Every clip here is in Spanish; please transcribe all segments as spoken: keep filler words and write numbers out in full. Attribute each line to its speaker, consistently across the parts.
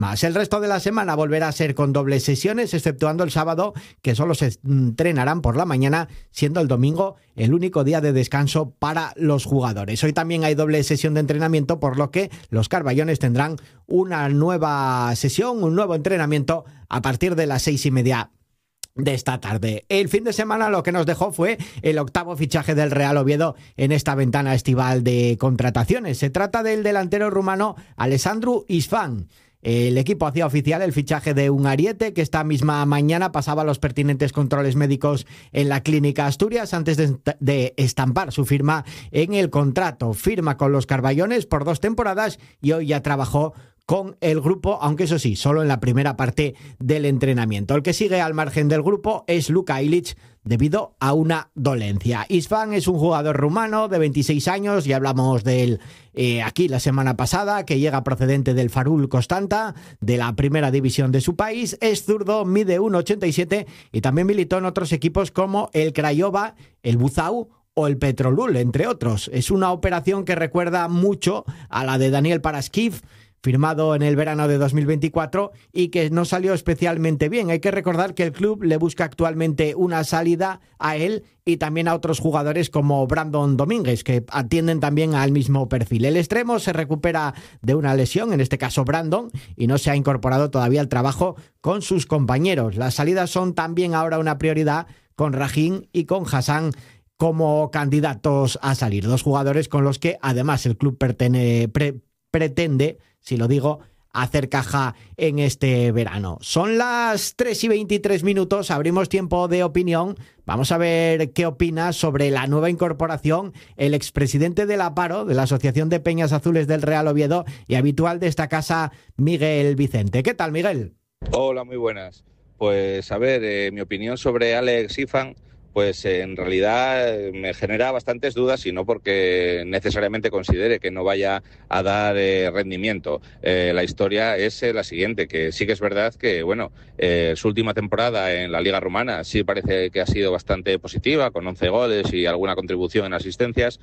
Speaker 1: más. El resto de la semana volverá a ser con dobles sesiones, exceptuando el sábado, que solo se entrenarán por la mañana, siendo el domingo el único día de descanso para los jugadores. Hoy también hay doble sesión de entrenamiento, por lo que los carballones tendrán una nueva sesión, un nuevo entrenamiento a partir de las seis y media de esta tarde. El fin de semana lo que nos dejó fue el octavo fichaje del Real Oviedo en esta ventana estival de contrataciones. Se trata del delantero rumano Alessandru Isfan. El equipo hacía oficial el fichaje de un ariete que esta misma mañana pasaba los pertinentes controles médicos en la Clínica Asturias antes de, de estampar su firma en el contrato. Firma con los carballones por dos temporadas y hoy ya trabajó con el grupo, aunque eso sí, solo en la primera parte del entrenamiento. El que sigue al margen del grupo es Luka Ilic, debido a una dolencia. Isfan es un jugador rumano de veintiséis años, ya hablamos de él eh, aquí la semana pasada, que llega procedente del Farul Constanta, de la primera división de su país. Es zurdo, mide uno ochenta y siete y también militó en otros equipos como el Craiova, el Buzău o el Petrolul, entre otros. Es una operación que recuerda mucho a la de Daniel Paraschiv, firmado en el verano de dos mil veinticuatro y que no salió especialmente bien. Hay que recordar que el club le busca actualmente una salida a él y también a otros jugadores como Brandon Domínguez, que atienden también al mismo perfil. El extremo se recupera de una lesión, en este caso Brandon, y no se ha incorporado todavía al trabajo con sus compañeros. Las salidas son también ahora una prioridad con Rahim y con Hassan como candidatos a salir. Dos jugadores con los que además el club pertene, pre, pretende, si lo digo, hacer caja en este verano. Son las tres y veintitrés minutos, abrimos tiempo de opinión. Vamos a ver qué opina sobre la nueva incorporación el expresidente de la Paro, de la Asociación de Peñas Azules del Real Oviedo y habitual de esta casa, Miguel Vicente. ¿Qué tal, Miguel?
Speaker 2: Hola, muy buenas. Pues a ver, eh, mi opinión sobre Alex Isfan, pues eh, en realidad eh, me genera bastantes dudas y no porque necesariamente considere que no vaya a dar eh, rendimiento. Eh, la historia es eh, la siguiente, que sí que es verdad que, bueno, eh, su última temporada en la Liga Rumana sí parece que ha sido bastante positiva, con once goles y alguna contribución en asistencias,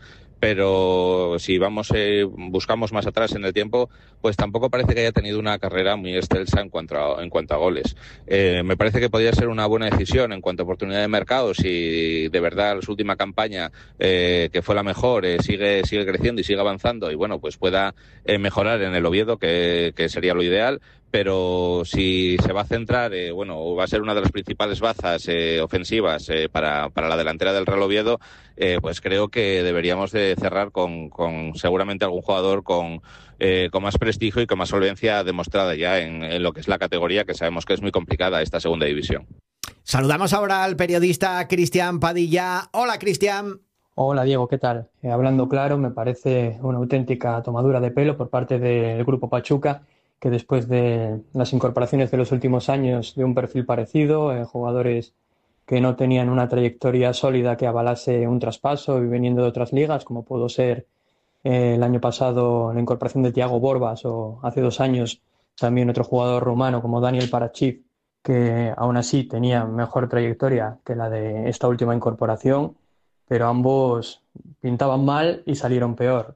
Speaker 2: pero si vamos eh, buscamos más atrás en el tiempo, pues tampoco parece que haya tenido una carrera muy excelsa en cuanto a, en cuanto a goles. Eh, me parece que podría ser una buena decisión en cuanto a oportunidad de mercado si de verdad su última campaña, eh, que fue la mejor, eh, sigue sigue creciendo y sigue avanzando y bueno, pues pueda eh, mejorar en el Oviedo, que, que sería lo ideal. Pero si se va a centrar, eh, bueno, va a ser una de las principales bazas eh, ofensivas eh, para, para la delantera del Real Oviedo, eh, pues creo que deberíamos de cerrar con, con seguramente algún jugador con, eh, con más prestigio y con más solvencia demostrada ya en, en lo que es la categoría, que sabemos que es muy complicada esta segunda división.
Speaker 1: Saludamos ahora al periodista Cristian Padilla. Hola, Cristian.
Speaker 3: Hola, Diego, ¿qué tal? Eh, hablando claro, me parece una auténtica tomadura de pelo por parte del Grupo Pachuca, que después de las incorporaciones de los últimos años de un perfil parecido, eh, jugadores que no tenían una trayectoria sólida que avalase un traspaso y viniendo de otras ligas, como pudo ser eh, el año pasado la incorporación de Thiago Borbas o hace dos años también otro jugador rumano como Daniel Paraschiv, que aún así tenía mejor trayectoria que la de esta última incorporación, pero ambos pintaban mal y salieron peor.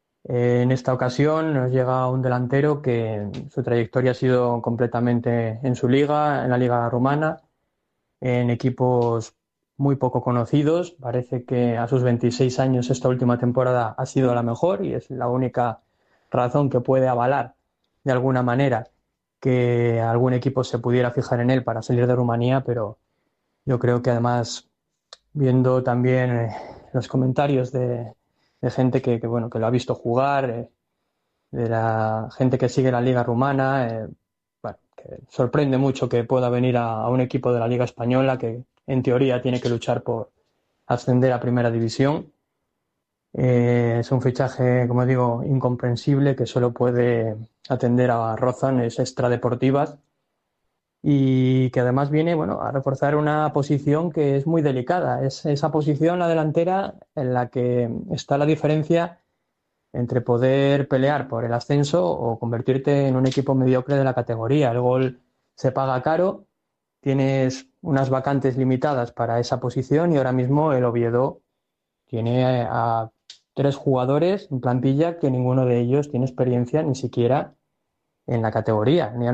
Speaker 3: En esta ocasión nos llega un delantero que su trayectoria ha sido completamente en su liga, en la liga rumana, en equipos muy poco conocidos. Parece que a sus veintiséis años esta última temporada ha sido la mejor y es la única razón que puede avalar de alguna manera que algún equipo se pudiera fijar en él para salir de Rumanía, pero yo creo que además, viendo también eh, los comentarios de de gente que, que, bueno, que lo ha visto jugar, eh, de la gente que sigue la Liga Rumana, eh, bueno, que sorprende mucho que pueda venir a, a un equipo de la Liga Española que en teoría tiene que luchar por ascender a Primera División. Eh, es un fichaje, como digo, incomprensible, que solo puede atender a razones extradeportivas y que además viene, bueno, a reforzar una posición que es muy delicada. Es esa posición, la delantera, en la que está la diferencia entre poder pelear por el ascenso o convertirte en un equipo mediocre de la categoría. El gol se paga caro, tienes unas vacantes limitadas para esa posición y ahora mismo el Oviedo tiene a tres jugadores en plantilla que ninguno de ellos tiene experiencia ni siquiera en la categoría.